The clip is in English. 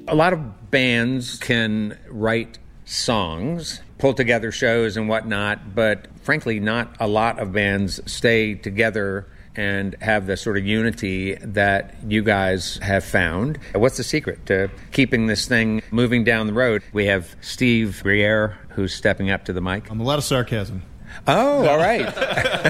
A lot of bands can write songs, pull together shows and whatnot, but frankly, not a lot of bands stay together and have the sort of unity that you guys have found. What's the secret to keeping this thing moving down the road? We have Steve Briere, who's stepping up to the mic. A lot of sarcasm. Oh, all right.